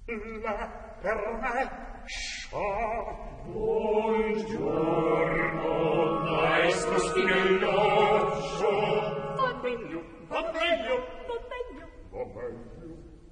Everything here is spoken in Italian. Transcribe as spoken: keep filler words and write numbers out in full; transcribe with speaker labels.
Speaker 1: La per me sciò.
Speaker 2: Buongiorno, maestro Spinello.
Speaker 1: Va meglio, va meglio.